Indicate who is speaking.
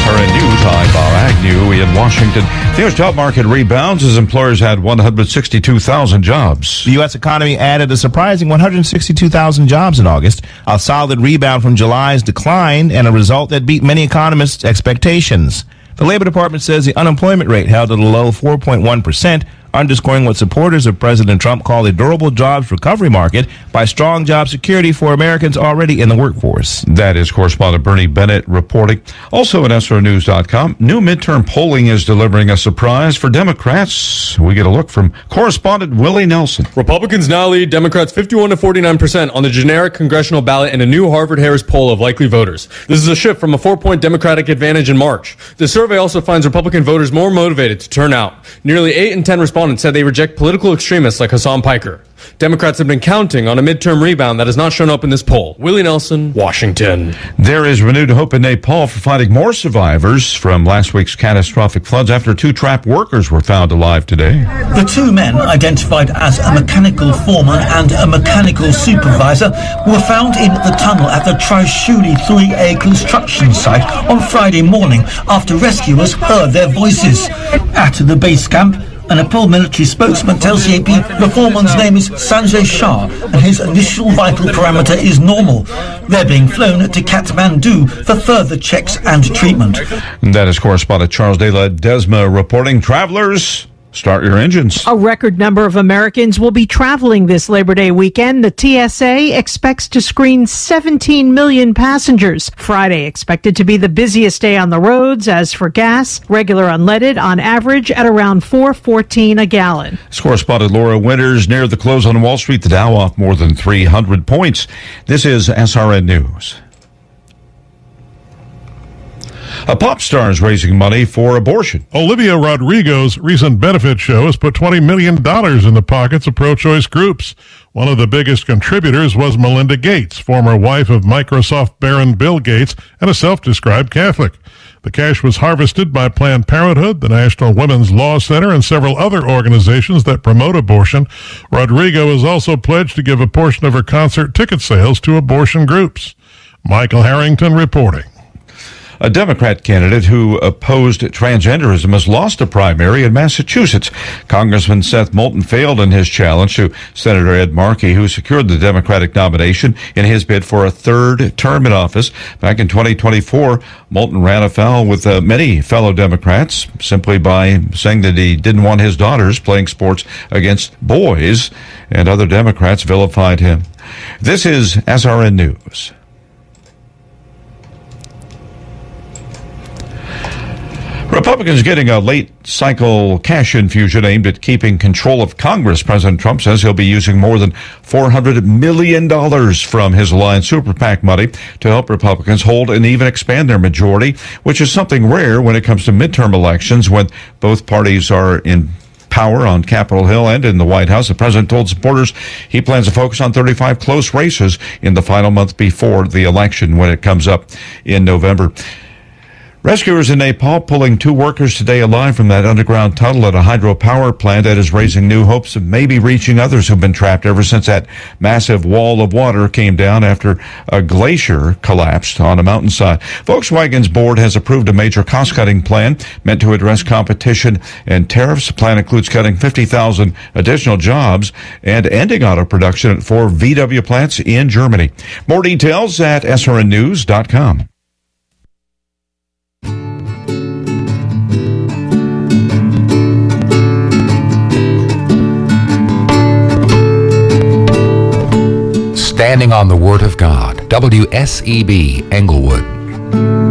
Speaker 1: SRN News, I'm Bob Agnew in Washington. The U.S. job market rebounds as employers had 162,000 jobs.
Speaker 2: The U.S. economy added a surprising 162,000 jobs in August, a solid rebound from July's decline and a result that beat many economists' expectations. The Labor Department says the unemployment rate held at a low 4.1%, underscoring what supporters of President Trump call a durable jobs recovery market by strong job security for Americans already in the workforce.
Speaker 1: That is correspondent Bernie Bennett reporting. Also at SRNews.com, new midterm polling is delivering a surprise for Democrats. We get a look from correspondent Willie Nelson.
Speaker 3: Republicans now lead Democrats 51 to 49% on the generic congressional ballot in a new Harvard-Harris poll of likely voters. This is a shift from a 4-point Democratic advantage in March. The survey also finds Republican voters more motivated to turn out. Nearly 8 in 10 respondents said they reject political extremists like Hassan Piker. Democrats have been counting on a midterm rebound that has not shown up in this poll. Willie Nelson, Washington.
Speaker 1: There is renewed hope in Nepal for finding more survivors from last week's catastrophic floods after 2 trapped workers were found alive today.
Speaker 4: The 2 men, identified as a mechanical foreman and a mechanical supervisor, were found in the tunnel at the Trishuli 3A construction site on Friday morning after rescuers heard their voices. At the base camp, a Nepal military spokesman tells the AP the foreman's name is Sanjay Shah and his initial vital parameter is normal. They're being flown to Kathmandu for further checks and treatment.
Speaker 1: That is correspondent Charles De La Desma reporting. Travelers, start your engines.
Speaker 5: A record number of Americans will be traveling this Labor Day weekend. The TSA expects to screen 17 million passengers. Friday expected to be the busiest day on the roads. As for gas, regular unleaded on average at around $4.14 a gallon.
Speaker 1: This correspondent Laura Winters. Near the close on Wall Street, the Dow off more than 300 points. This is SRN News. A pop star is raising money for abortion.
Speaker 6: Olivia Rodrigo's recent benefit show has put $20 million in the pockets of pro-choice groups. One of the biggest contributors was Melinda Gates, former wife of Microsoft baron Bill Gates and a self-described Catholic. The cash was harvested by Planned Parenthood, the National Women's Law Center, and several other organizations that promote abortion. Rodrigo has also pledged to give a portion of her concert ticket sales to abortion groups. Michael Harrington reporting.
Speaker 1: A Democrat candidate who opposed transgenderism has lost a primary in Massachusetts. Congressman Seth Moulton failed in his challenge to Senator Ed Markey, who secured the Democratic nomination in his bid for a 3rd term in office. Back in 2024, Moulton ran afoul with many fellow Democrats simply by saying that he didn't want his daughters playing sports against boys, and other Democrats vilified him. This is SRN News. Republicans getting a late-cycle cash infusion aimed at keeping control of Congress. President Trump says he'll be using more than $400 million from his Alliance Super PAC money to help Republicans hold and even expand their majority, which is something rare when it comes to midterm elections when both parties are in power on Capitol Hill and in the White House. The president told supporters he plans to focus on 35 close races in the final month before the election when it comes up in November. Rescuers in Nepal pulling 2 workers today alive from that underground tunnel at a hydropower plant that is raising new hopes of maybe reaching others who've been trapped ever since that massive wall of water came down after a glacier collapsed on a mountainside. Volkswagen's board has approved a major cost-cutting plan meant to address competition and tariffs. The plan includes cutting 50,000 additional jobs and ending auto production at 4 VW plants in Germany. More details at srnnews.com.
Speaker 7: Standing on the Word of God. WSEB Englewood.